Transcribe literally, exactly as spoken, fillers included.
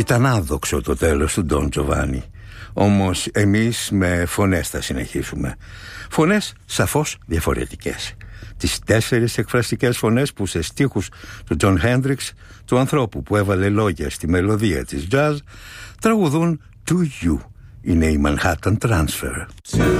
Ήταν άδοξο το τέλος του Ντον Τζοβάνι. Όμως εμείς με φωνές θα συνεχίσουμε. Φωνές σαφώς διαφορετικές. Τις τέσσερις εκφραστικές φωνές που σε στίχους του Τζον Χέντριξ, του ανθρώπου που έβαλε λόγια στη μελωδία της jazz, τραγουδούν To You. Είναι η Manhattan Transfer.